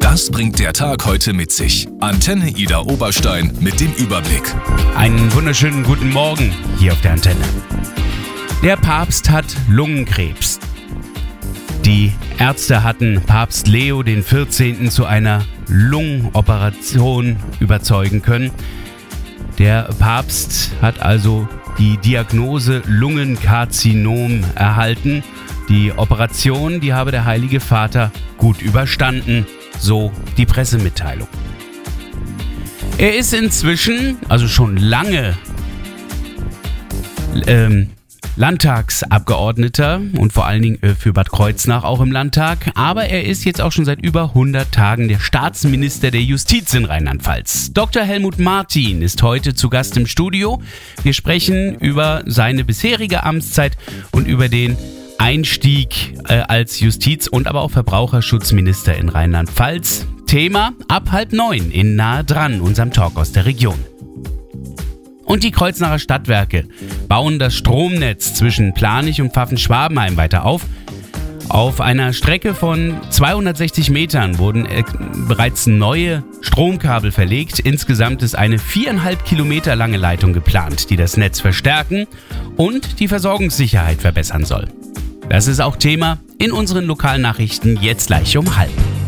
Das bringt der Tag heute mit sich. Antenne Ida Oberstein mit dem Überblick. Einen wunderschönen guten Morgen hier auf der Antenne. Der Papst hat Lungenkrebs. Die Ärzte hatten Papst Leo XIV. Zu einer Lungenoperation überzeugen können. Der Papst hat also die Diagnose Lungenkarzinom erhalten. Die Operation, die habe der Heilige Vater gut überstanden, so die Pressemitteilung. Er ist inzwischen, also schon lange, Landtagsabgeordneter und vor allen Dingen für Bad Kreuznach auch im Landtag. Aber er ist jetzt auch schon seit über 100 Tagen der Staatsminister der Justiz in Rheinland-Pfalz. Dr. Helmut Martin ist heute zu Gast im Studio. Wir sprechen über seine bisherige Amtszeit und über den Einstieg als Justiz- und aber auch Verbraucherschutzminister in Rheinland-Pfalz. Thema ab 8:30 in Nahe dran, unserem Talk aus der Region. Und die Kreuznacher Stadtwerke bauen das Stromnetz zwischen Planich und Pfaffen-Schwabenheim weiter auf. Auf einer Strecke von 260 Metern wurden bereits neue Stromkabel verlegt. Insgesamt ist eine 4,5 Kilometer lange Leitung geplant, die das Netz verstärken und die Versorgungssicherheit verbessern soll. Das ist auch Thema in unseren Lokalnachrichten jetzt gleich um 12:30.